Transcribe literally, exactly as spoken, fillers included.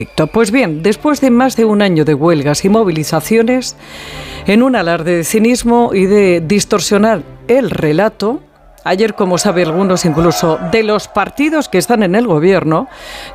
Pues bien, después de más de un año de huelgas y movilizaciones, en un alarde de cinismo y de distorsionar el relato, ayer, como sabe algunos incluso de los partidos que están en el gobierno,